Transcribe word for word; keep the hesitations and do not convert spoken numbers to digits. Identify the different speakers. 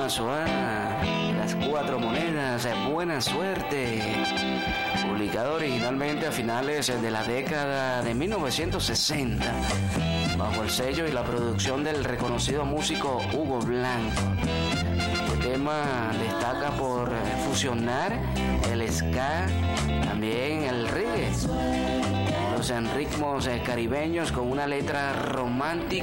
Speaker 1: tema suena Las Cuatro Monedas, Buena Suerte, publicado originalmente a finales de la década de mil novecientos sesenta, bajo el sello y la producción del reconocido músico Hugo Blanco. Este tema destaca por fusionar el ska, también el reggae, los ritmos caribeños con una letra romántica